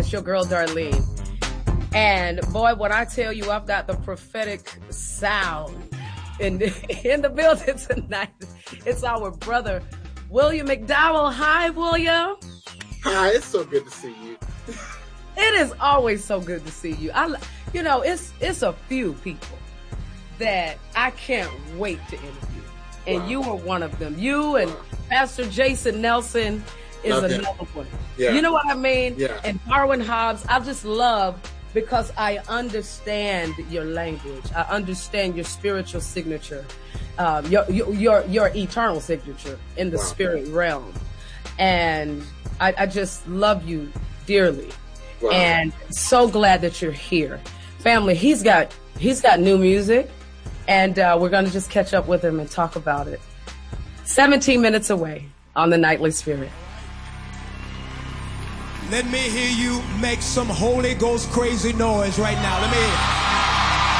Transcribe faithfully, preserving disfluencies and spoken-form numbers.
It's your girl, Darlene. And boy, when I tell you I've got the prophetic sound in the, in the building tonight, it's our brother, William McDowell. Hi, William. Hi, it's so good to see you. It is always so good to see you. I, you know, it's it's a few people that I can't wait to interview, and wow. you are one of them. You and wow. Pastor Jason Nelson is love another him. one. Yeah. You know what I mean? Yeah. And Darwin Hobbs, I just love because I understand your language. I understand your spiritual signature, um, your, your your your eternal signature in the wow. spirit realm, and I, I just love you dearly. Wow. And so glad that you're here. Family, he's got he's got new music, and uh, we're going to just catch up with him and talk about it. seventeen minutes away on the Nightly Spirit. Let me hear you make some Holy Ghost crazy noise right now. Let me hear